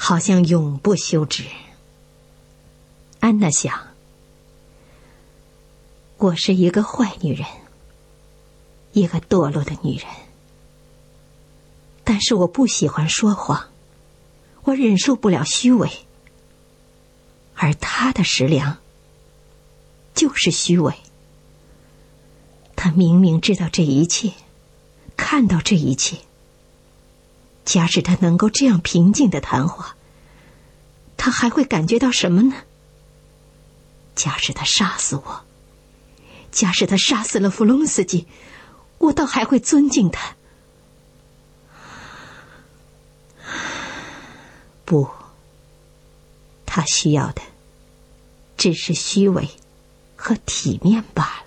好像永不休止。安娜想，我是一个坏女人，一个堕落的女人，但是我不喜欢说谎，我忍受不了虚伪，而他的食粮就是虚伪。他明明知道这一切，看到这一切，假使他能够这样平静地谈话，他还会感觉到什么呢？假使他杀死我，假使他杀死了弗隆斯基，我倒还会尊敬他。不，他需要的只是虚伪和体面罢了。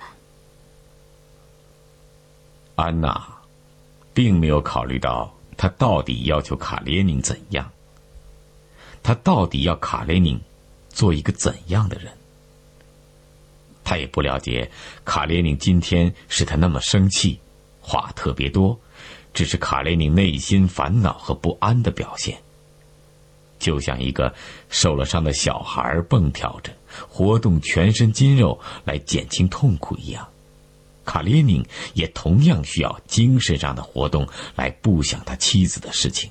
安娜并没有考虑到他到底要求卡列宁怎样，他到底要卡列宁做一个怎样的人。他也不了解卡列宁今天使他那么生气，话特别多，只是卡列宁内心烦恼和不安的表现。就像一个受了伤的小孩蹦跳着，活动全身筋肉来减轻痛苦一样，卡列宁也同样需要精神上的活动来不想他妻子的事情。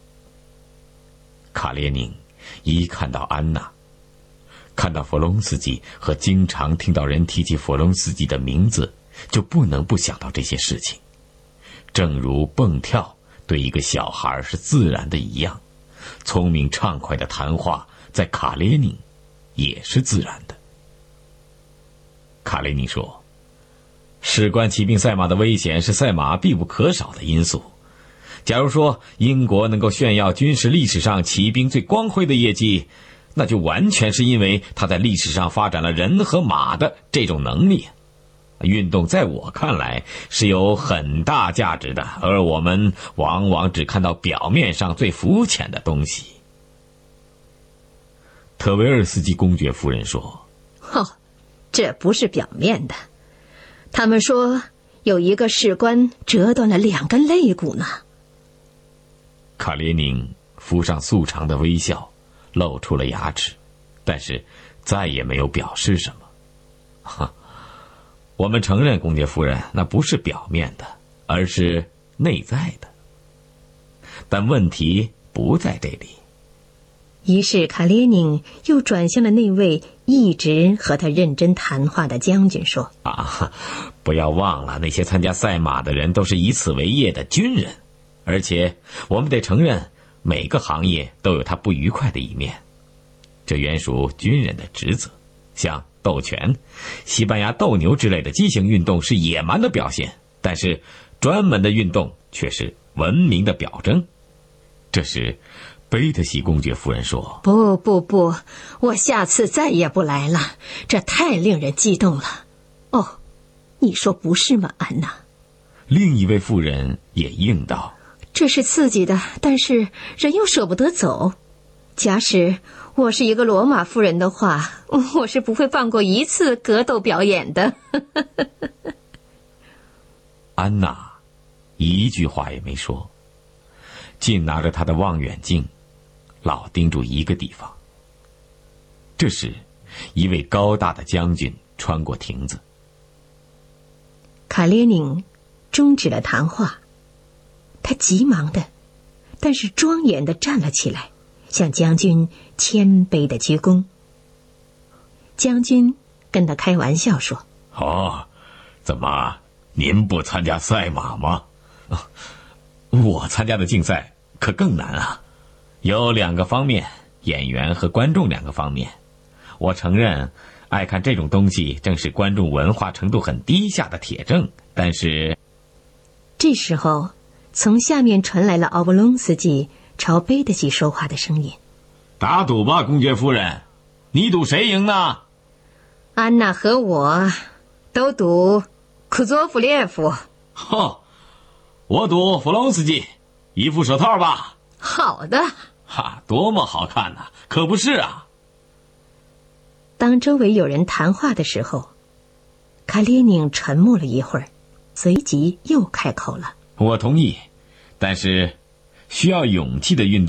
卡列宁一看到安娜，看到弗隆斯基和经常听到人提起弗隆斯基的名字，就不能不想到这些事情。正如蹦跳对一个小孩是自然的一样，聪明畅快的谈话在卡列宁也是自然的。卡列宁说，事关骑兵赛马的危险是赛马必不可少的因素。假如说英国能够炫耀军事历史上骑兵最光辉的业绩，那就完全是因为他在历史上发展了人和马的这种能力。运动在我看来是有很大价值的，而我们往往只看到表面上最肤浅的东西。特维尔斯基公爵夫人说， 这不是表面的。他们说有一个士官折断了2根肋骨呢。 卡列宁敷上素常的微笑，露出了牙齿，但是再也没有表示什么。我们承认，公爵夫人，那不是表面的，而是内在的。但问题不在这里。 于是卡列宁又转向了那位一直和他认真谈话的将军说， 不要忘了，那些参加赛马的人都是以此为业的军人，而且我们得承认，每个行业都有他不愉快的一面，这原属军人的职责。像斗拳、西班牙斗牛之类的畸形运动是野蛮的表现，但是专门的运动却是文明的表征。这时贝特西公爵夫人说， 不，我下次再也不来了，这太令人激动了。你说不是吗，安娜？ 另一位妇人也应道， 这是刺激的，但是人又舍不得走。假使我是一个罗马夫人的话，我是不会放过一次格斗表演的。 安娜一句话也没说，尽拿着她的望远镜老盯住一个地方。这时一位高大的将军穿过亭子。 卡列宁终止了谈话，他急忙的但是庄严的站了起来，向将军谦卑的鞠躬。将军跟他开玩笑说， 怎么您不参加赛马吗？我参加的竞赛可更难啊，有2个方面，演员和观众2个方面。我承认爱看这种东西正是观众文化程度很低下的铁证，但是这时候从下面传来了奥布隆斯基朝贝德西说话的声音， 打赌吧，公爵夫人，你赌谁赢呢？ 安娜和我都赌库佐夫列夫。 我赌弗隆斯基，一副手套吧。 好的。 多么好看呢，可不是啊。 当周围有人谈话的时候，卡列宁沉默了一会儿，随即又开口了， 我同意，但是需要勇气的运动